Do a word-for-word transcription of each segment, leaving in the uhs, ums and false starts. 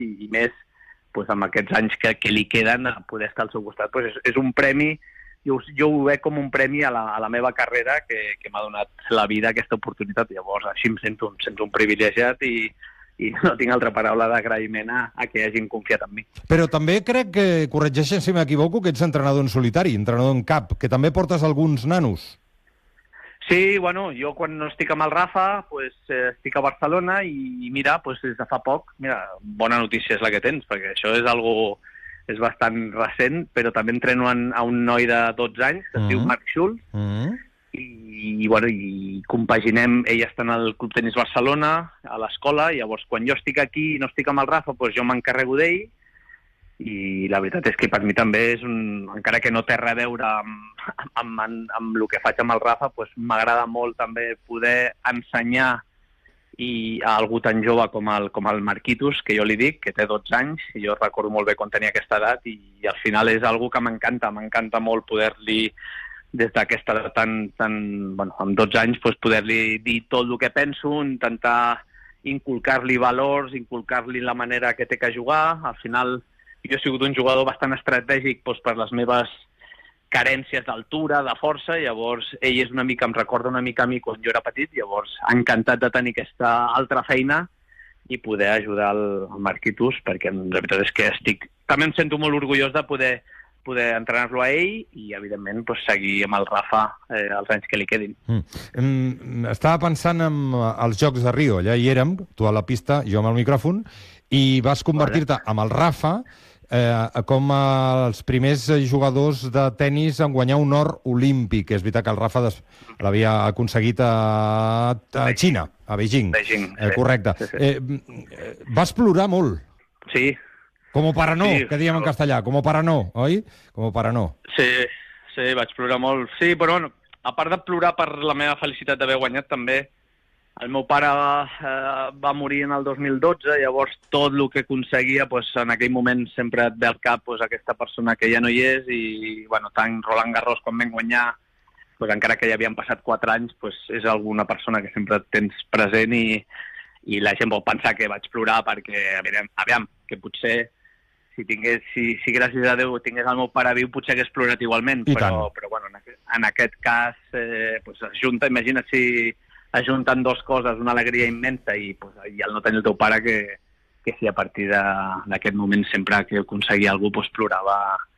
i, i més pues, amb aquests anys que, que li queden a poder estar al seu costat. Pues és, és un premi, jo, jo ho veig com un premi a la, a la meva carrera que, que m'ha donat la vida aquesta oportunitat. Llavors així em sento, em sento un privilegiat i, i no tinc altra paraula d'agraïment a, a que hagin confiat en mi. Però també crec que, corregeixen si m'equivoco, que ets entrenador en solitari, entrenador en cap, que també portes alguns nanos. Sí, bueno, jo quan no estic amb el Rafa, pues, eh, estic a Barcelona i, i mira, pues, des de fa poc, mira, bona notícia és la que tens, perquè això és algo, és bastant recent, però també entreno en, a un noi de dotze anys, que es mm-hmm. diu Marc Schulz, mm-hmm. i, i, bueno, i compaginem, ell està en el Club Tenis Barcelona, a l'escola, i llavors quan jo estic aquí i no estic amb el Rafa, pues, jo m'encarrego d'ell, i la veritat és que per mi també és un... encara que no té res a veure amb, amb, amb, amb el que faig amb el Rafa, pues m'agrada molt també poder ensenyar i a algú tan jove com el, com el Marquitos, que jo li dic, que té dotze anys, i jo recordo molt bé quan tenia aquesta edat, i, i al final és algo que m'encanta, m'encanta molt poder-li, des d'aquesta edat tan, tan... bueno, amb dotze anys, pues poder-li dir tot el que penso, intentar inculcar-li valors, inculcar-li la manera que té que jugar. Al final jo he sigut un jugador bastant estratègic doncs, per les meves carències d'altura, de força, llavors ell és una mica, em recorda una mica a mi quan jo era petit, llavors encantat de tenir aquesta altra feina i poder ajudar el, el Marquitos, perquè la veritat és que estic... També em sento molt orgullós de poder, poder entrenar-lo a ell i, evidentment, doncs, seguir amb el Rafa eh, els anys que li quedin. Mm. Estava pensant en els Jocs de Rio, allà hi érem, tu a la pista, jo amb el micròfon, i vas convertir-te amb el Rafa eh, com els primers jugadors de tennis en guanyar un or olímpic. És veritat que el Rafa l'havia aconseguit a, a Xina, a Beijing. Beijing, sí. Eh, correcte. Sí, sí. Eh, vas plorar molt. Sí. Como para no, sí, que diem en castellà. Como para no, oi? Como para no. Sí, sí, vaig plorar molt. Sí, però bueno, a part de plorar per la meva felicitat d'haver guanyat, també el meu pare eh, va morir en el dos mil dotze, llavors tot el que aconseguia, pues, en aquell moment sempre et ve al cap pues, aquesta persona que ja no hi és i bueno, tant Roland Garros com vam guanyar, pues, encara que ja havien passat quatre anys, pues, és alguna persona que sempre tens present i, i la gent pot pensar que vaig plorar perquè, aviam, aviam que potser si tingués, si, si gràcies a Déu tingués el meu pare viu, potser hagués plorat igualment, I però, però bueno, en aquest, en aquest cas eh, pues, es junta, imagina't si ajuntant dues coses, una alegria immensa i, pues, i el no tenir el teu pare que, que si a partir d'aquest moment sempre que aconseguia algú pues, plorava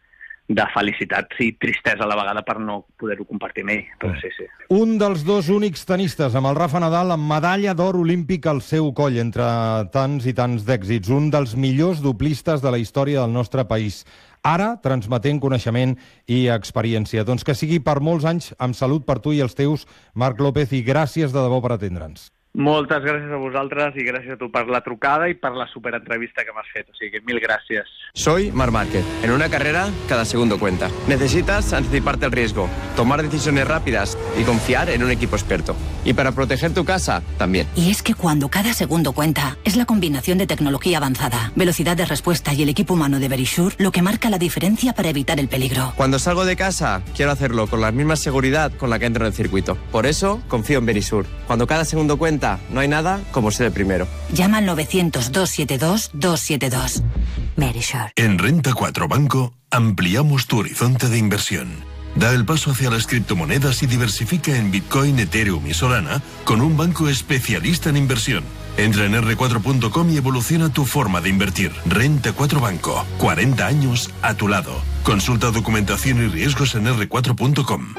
de felicitat i tristesa a la vegada per no poder-ho compartir amb ell. Però sí, sí. Un dels dos únics tenistes amb el Rafa Nadal amb medalla d'or olímpic al seu coll entre tants i tants d'èxits. Un dels millors doplistes de la història del nostre país. Ara transmetent coneixement i experiència. Doncs que sigui per molts anys amb salut per tu i els teus, Marc López, i gràcies de debò per atendre'ns. Moltes gràcies a vosaltres i gràcies a tu per la trucada i per la superentrevista que m'has fet. O sigui, mil gràcies. Soy Marc Márquez. En una carrera, cada segundo cuenta. Necesitas anticiparte al riesgo, tomar decisiones rápidas y confiar en un equipo experto. Y para proteger tu casa, también. Y es que cuando cada segundo cuenta, es la combinación de tecnología avanzada, velocidad de respuesta y el equipo humano de Verisure lo que marca la diferencia para evitar el peligro. Cuando salgo de casa, quiero hacerlo con la misma seguridad con la que entro en el circuito. Por eso, confío en Verisure. Cuando cada segundo cuenta, no hay nada como ser el primero. Llama al novecientos, doscientos setenta y dos, doscientos setenta y dos. Verisure. En Renta cuatro Banco ampliamos tu horizonte de inversión. Da el paso hacia las criptomonedas y diversifica en Bitcoin, Ethereum y Solana con un banco especialista en inversión. Entra en erre cuatro punto com y evoluciona tu forma de invertir. Renta cuatro Banco. cuarenta años a tu lado. Consulta documentación y riesgos en erre cuatro punto com.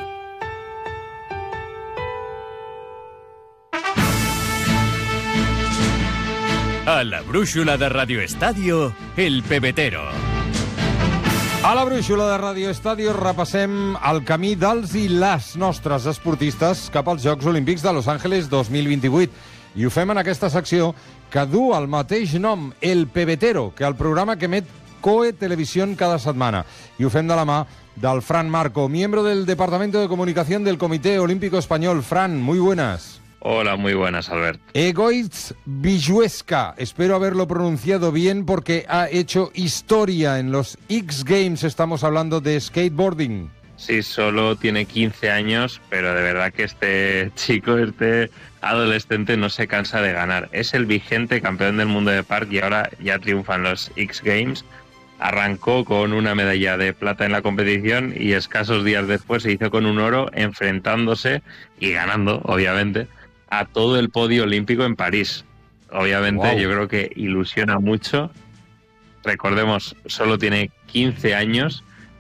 A la brúixola de Radio Estadio, el pebetero. A la brúixola de Radio Estadio repassem el camí dels i les nostres esportistes cap als Jocs Olímpics de Los Angeles dos mil vint-i-vuit. I ho fem en aquesta secció que du el mateix nom, el pebetero, que el programa que emet COE Televisión cada setmana. I ho fem de la mà del Fran Marco, miembro del Departamento de Comunicación del Comité Olímpico Español. Fran, muy buenas. Hola, muy buenas, Albert. Egoitz Vijuesca, espero haberlo pronunciado bien porque ha hecho historia en los X Games. Estamos hablando de skateboarding. Sí, solo tiene quince años, pero de verdad que este chico, este adolescente no se cansa de ganar. Es el vigente campeón del mundo de park y ahora ya triunfa en los X Games. Arrancó con una medalla de plata en la competición y escasos días después se hizo con un oro, enfrentándose y ganando, obviamente, a todo el podio olímpico en París. Obviamente, wow. Yo creo que ilusiona mucho. Recordemos, solo tiene quince años.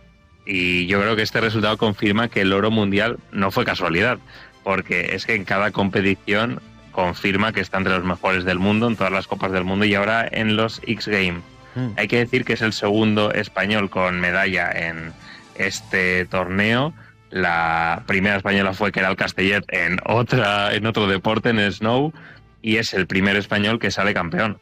Y yo creo que este resultado confirma que el oro mundial no fue casualidad, porque es que en cada competición confirma que está entre los mejores del mundo, en todas las copas del mundo y ahora en los X Games. Mm. Hay que decir que es el segundo español con medalla en este torneo. La primera española fue Queralt Castellet en, otra, en otro deporte, en el snow, y es el primer español que sale campeón.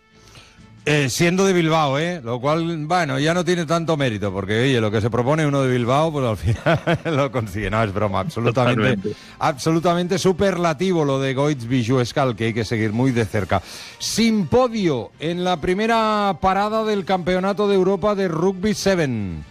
Eh, siendo de Bilbao, ¿eh? Lo cual, bueno, ya no tiene tanto mérito, porque, oye, lo que se propone uno de Bilbao, pues al final lo consigue. No, es broma, absolutamente, Totalmente. absolutamente superlativo lo de Goitz Vijuescal, que hay que seguir muy de cerca. Sin podio en la primera parada del Campeonato de Europa de Rugby siete.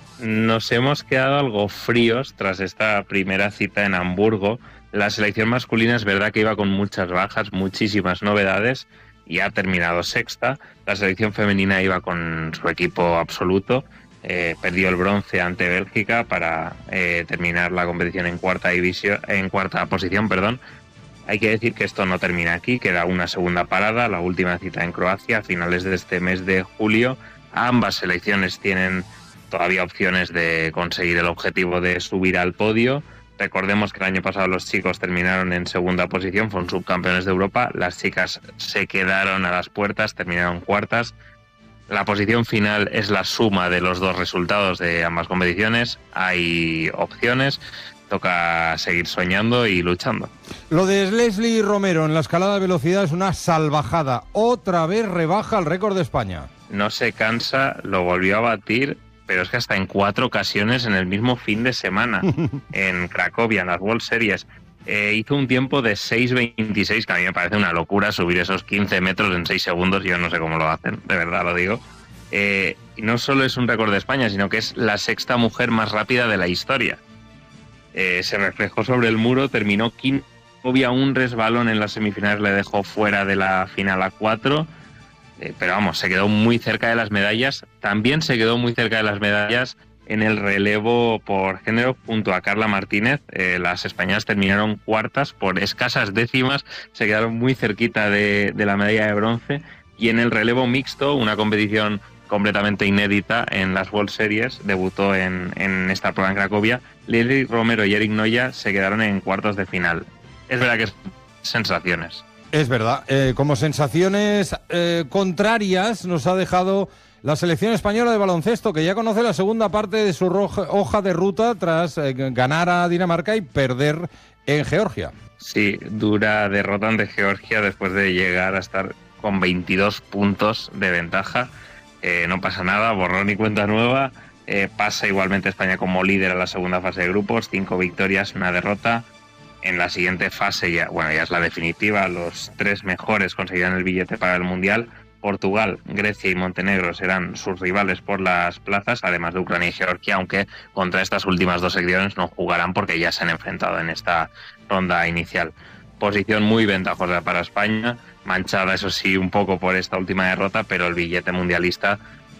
Nos hemos quedado algo fríos tras esta primera cita en Hamburgo. La selección masculina es verdad que iba con muchas bajas, muchísimas novedades, y ha terminado sexta. La selección femenina iba con su equipo absoluto, eh, perdió el bronce ante Bélgica para eh, terminar la competición en cuarta división, en cuarta posición, perdón. Hay que decir que esto no termina aquí, queda una segunda parada, la última cita en Croacia a finales de este mes de julio. Ambas selecciones tienen todavía opciones de conseguir el objetivo de subir al podio. Recordemos que el año pasado los chicos terminaron en segunda posición, fueron subcampeones de Europa. Las chicas se quedaron a las puertas, terminaron cuartas. La posición final es la suma de los dos resultados de ambas competiciones. Hay opciones, toca seguir soñando y luchando. Lo de Leslie Romero en la escalada de velocidad es una salvajada. Otra vez rebaja el récord de España. No se cansa, lo volvió a batir, pero es que hasta en cuatro ocasiones en el mismo fin de semana, en Cracovia, en las World Series. Eh, hizo un tiempo de seis veintiséis, que a mí me parece una locura subir esos quince metros en seis segundos, yo no sé cómo lo hacen, de verdad lo digo. Eh, y no solo es un récord de España, sino que es la sexta mujer más rápida de la historia. Eh, se reflejó sobre el muro, terminó quinto, obvia un resbalón en las semifinales le dejó fuera de la final a cuatro, eh, pero vamos, se quedó muy cerca de las medallas. También se quedó muy cerca de las medallas en el relevo por género junto a Carla Martínez. Eh, las españolas terminaron cuartas por escasas décimas, se quedaron muy cerquita de, de la medalla de bronce. Y en el relevo mixto, una competición completamente inédita en las World Series, debutó en, en esta prueba en Cracovia, Leslie Romero y Eric Noya se quedaron en cuartos de final. Es verdad que es sensaciones. Es verdad. Eh, como sensaciones eh, contrarias nos ha dejado la selección española de baloncesto, que ya conoce la segunda parte de su roja, hoja de ruta tras eh, ganar a Dinamarca y perder en Georgia. Sí, dura derrota ante Georgia después de llegar a estar con veintidós puntos de ventaja. Eh, no pasa nada, borrón y cuenta nueva. Eh, pasa igualmente España como líder a la segunda fase de grupos, cinco victorias, una derrota. En la siguiente fase, ya, bueno, ya es la definitiva, los tres mejores conseguirán el billete para el Mundial. Portugal, Grecia y Montenegro serán sus rivales por las plazas, además de Ucrania y Georgia, aunque contra estas últimas dos selecciones no jugarán porque ya se han enfrentado en esta ronda inicial. Posición muy ventajosa para España, manchada eso sí un poco por esta última derrota, pero el billete mundialista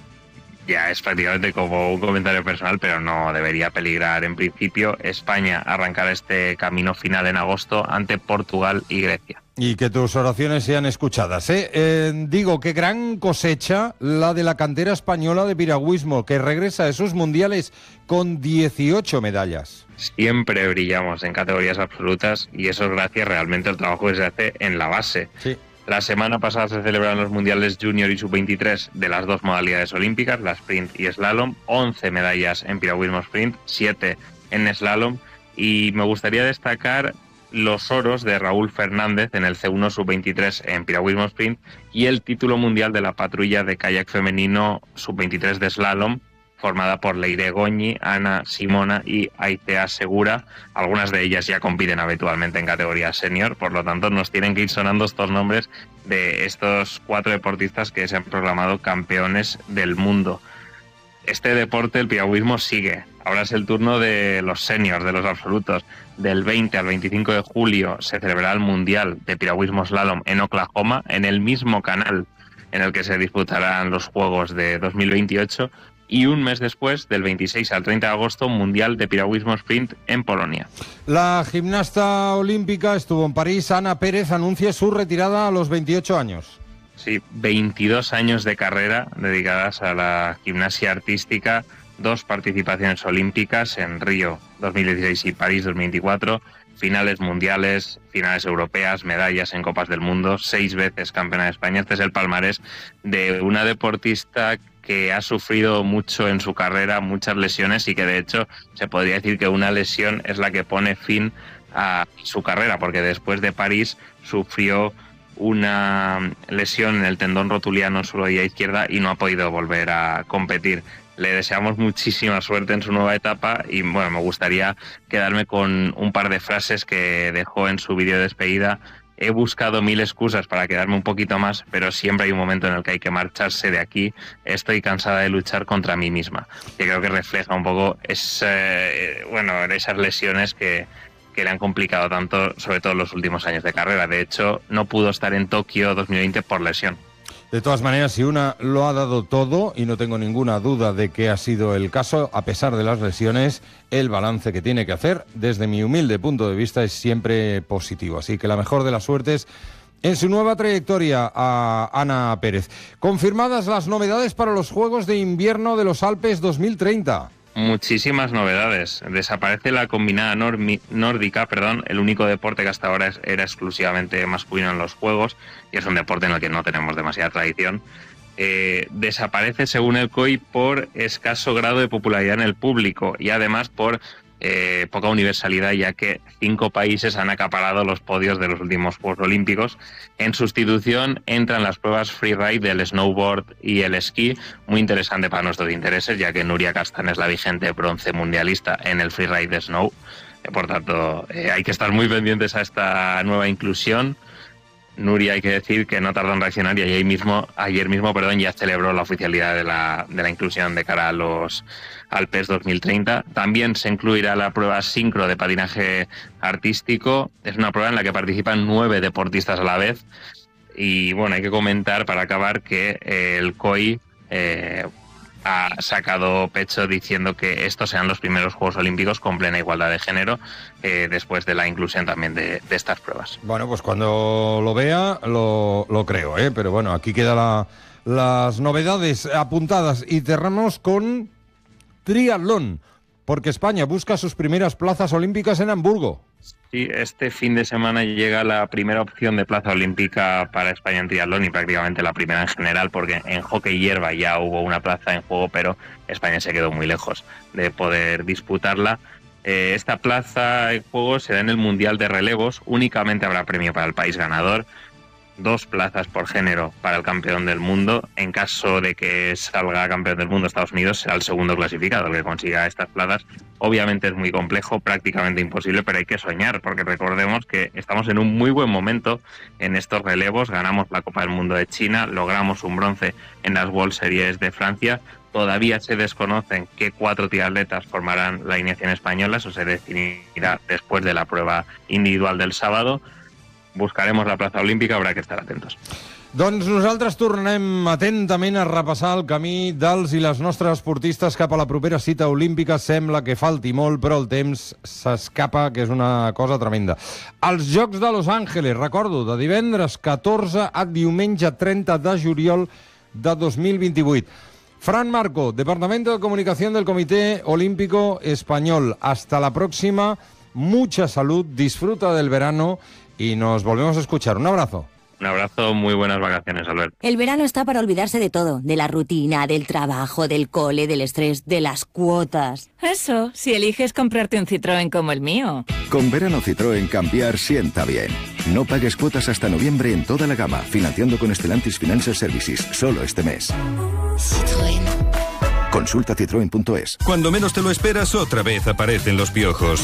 ya es prácticamente como un comentario personal, pero no debería peligrar en principio. España arrancará este camino final en agosto ante Portugal y Grecia. Y que tus oraciones sean escuchadas, ¿eh? Eh, digo, qué gran cosecha la de la cantera española de piragüismo, que regresa a esos mundiales con dieciocho medallas. Siempre brillamos en categorías absolutas y eso es gracias realmente al trabajo que se hace en la base. Sí. La semana pasada se celebraron los mundiales junior y sub veintitrés de las dos modalidades olímpicas, la sprint y slalom, once medallas en piragüismo sprint, siete en slalom, y me gustaría destacar los oros de Raúl Fernández en el C uno sub veintitrés en piragüismo sprint y el título mundial de la patrulla de kayak femenino sub veintitrés de slalom, formada por Leire Goñi, Ana Simona y Aitea Segura. Algunas de ellas ya compiten habitualmente en categoría senior, por lo tanto nos tienen que ir sonando estos nombres de estos cuatro deportistas que se han proclamado campeones del mundo. este deporte, el piragüismo, sigue. Ahora es el turno de los seniors, de los absolutos. Del veinte al veinticinco de julio se celebrará el Mundial de Piragüismo Slalom en Oklahoma, en el mismo canal en el que se disputarán los Juegos de dos mil veintiocho, y un mes después, del veintiséis al treinta de agosto, Mundial de Piragüismo Sprint en Polonia. La gimnasta olímpica estuvo en París. Ana Pérez anuncia su retirada a los veintiocho años. Sí, veintidós años de carrera dedicadas a la gimnasia artística, dos participaciones olímpicas en Río dos mil dieciséis y París dos mil veinticuatro, finales mundiales, finales europeas, medallas en Copas del Mundo, seis veces campeona de España. Este es el palmarés de una deportista que ha sufrido mucho en su carrera, muchas lesiones, y que de hecho se podría decir que una lesión es la que pone fin a su carrera, porque después de París sufrió una lesión en el tendón rotuliano en su rodilla izquierda y no ha podido volver a competir. Le deseamos muchísima suerte en su nueva etapa y bueno, me gustaría quedarme con un par de frases que dejó en su vídeo de despedida. He buscado mil excusas para quedarme un poquito más, pero siempre hay un momento en el que hay que marcharse de aquí. Estoy cansada de luchar contra mí misma. Que creo que refleja un poco ese, bueno, esas lesiones que, que le han complicado tanto, sobre todo en los últimos años de carrera. De hecho, no pudo estar en Tokio dos mil veinte por lesión. De todas maneras, si una lo ha dado todo, y no tengo ninguna duda de que ha sido el caso, a pesar de las lesiones, el balance que tiene que hacer, desde mi humilde punto de vista, es siempre positivo. Así que la mejor de las suertes en su nueva trayectoria a Ana Pérez. Confirmadas las novedades para los Juegos de Invierno de los Alpes dos mil treinta. Muchísimas novedades. Desaparece la combinada normi- nórdica, perdón, el único deporte que hasta ahora es, era exclusivamente masculino en los Juegos, y es un deporte en el que no tenemos demasiada tradición. Eh, desaparece, según el C O I, por escaso grado de popularidad en el público y además por eh, poca universalidad, ya que cinco países han acaparado los podios de los últimos Juegos Olímpicos. En sustitución entran las pruebas freeride del snowboard y el esquí, muy interesante para nuestros intereses, ya que Nuria Castán es la vigente bronce mundialista en el freeride de snow. Eh, por tanto, eh, hay que estar muy pendientes a esta nueva inclusión. Nuria, hay que decir que no tardó en reaccionar y ayer mismo, ayer mismo perdón, ya celebró la oficialidad de la, de la inclusión de cara a los Alpes dos mil treinta. También se incluirá la prueba sincro de patinaje artístico. Es una prueba en la que participan nueve deportistas a la vez. Y bueno, hay que comentar para acabar que eh, el C O I eh, ha sacado pecho diciendo que estos sean los primeros Juegos Olímpicos con plena igualdad de género, eh, después de la inclusión también de, de estas pruebas. Bueno, pues cuando lo vea lo, lo creo, ¿eh? Pero bueno, aquí quedan la, las novedades apuntadas y cerramos con triatlón, porque España busca sus primeras plazas olímpicas en Hamburgo. Sí, este fin de semana llega la primera opción de plaza olímpica para España en triatlón y prácticamente la primera en general, porque en hockey hierba ya hubo una plaza en juego, pero España se quedó muy lejos de poder disputarla. Eh, esta plaza en juego será en el Mundial de Relevos, únicamente habrá premio para el país ganador, dos plazas por género para el campeón del mundo. En caso de que salga campeón del mundo Estados Unidos, será el segundo clasificado el que consiga estas plazas. Obviamente es muy complejo, prácticamente imposible, pero hay que soñar, porque recordemos que estamos en un muy buen momento en estos relevos. Ganamos la Copa del Mundo de China, logramos un bronce en las World Series de Francia. Todavía se desconocen qué cuatro triatletas formarán la alineación española, eso se definirá después de la prueba individual del sábado. Buscaremos la plaça olímpica, haurà que estar atentos. Doncs nosaltres tornem atentament a repassar el camí dels i les nostres esportistes cap a la propera cita olímpica. Sembla que falti molt, però el temps s'escapa, que és una cosa tremenda. Els Jocs de Los Angeles, recordo, de divendres catorze a diumenge trenta de juliol de dos mil vint-i-vuit. Fran Marco, Departamento de Comunicación del Comité Olímpico Español. Hasta la próxima, mucha salud, disfruta del verano y nos volvemos a escuchar. Un abrazo. Un abrazo, muy buenas vacaciones, Albert. El verano está para olvidarse de todo, de la rutina, del trabajo, del cole, del estrés, de las cuotas. Eso, si eliges comprarte un Citroën como el mío. Con verano Citroën cambiar sienta bien. No pagues cuotas hasta noviembre en toda la gama, financiando con Stellantis Financial Services, solo este mes. Citroën. Consulta citroen punto es. Cuando menos te lo esperas, otra vez aparecen los piojos.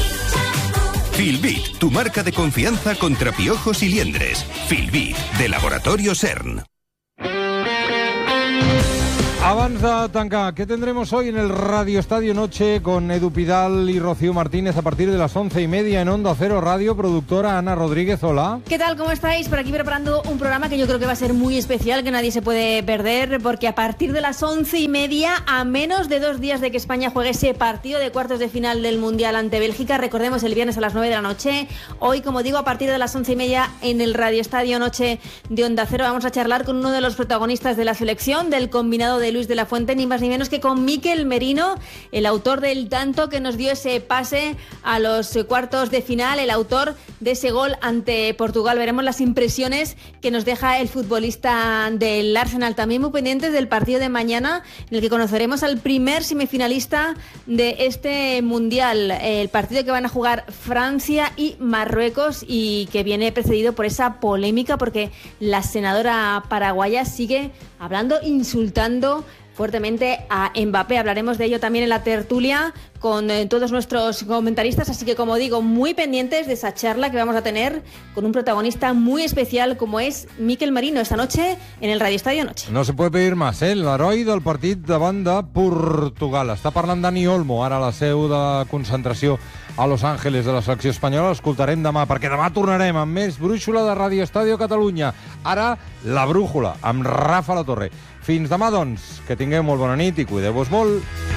Filbit, tu marca de confianza contra piojos y liendres. Filbit, de Laboratorio CERN. Abans de tancar, ¿qué tendremos hoy en el Radio Estadio Noche con Edu Pidal y Rocío Martínez a partir de las once y media en Onda Cero Radio? Productora Ana Rodríguez, hola. ¿Qué tal? ¿Cómo estáis? Por aquí preparando un programa que yo creo que va a ser muy especial, que nadie se puede perder, porque a partir de las once y media, a menos de dos días de que España juegue ese partido de cuartos de final del Mundial ante Bélgica, recordemos el viernes a las nueve de la noche, hoy, como digo, a partir de las once y media en el Radio Estadio Noche de Onda Cero vamos a charlar con uno de los protagonistas de la selección, del combinado de Luis de la Fuente, ni más ni menos que con Mikel Merino, el autor del tanto que nos dio ese pase a los cuartos de final, el autor de ese gol ante Portugal. Veremos las impresiones que nos deja el futbolista del Arsenal. También muy pendientes del partido de mañana, en el que conoceremos al primer semifinalista de este Mundial, el partido que van a jugar Francia y Marruecos, y que viene precedido por esa polémica porque la senadora paraguaya sigue hablando, insultando fuertemente a Mbappé. Hablaremos de ello también en la tertulia con eh, todos nuestros comentaristas, así que, como digo, muy pendientes de esa charla que vamos a tener con un protagonista muy especial como és Mikel Merino esta noche en el Radio Estadio Noche. No se puede pedir más, eh? L'heroi del partit davant de Portugal. Està parlant Dani Olmo, ara a la seu de concentració a Los Ángeles de la selecció espanyola. L'escoltarem demà, perquè demà tornarem amb més brúixola de Radio Estadio Catalunya. Ara, la brújula, amb Rafa La Torre. Fins demà, doncs, que tingueu molt bona nit i cuideu-vos molt.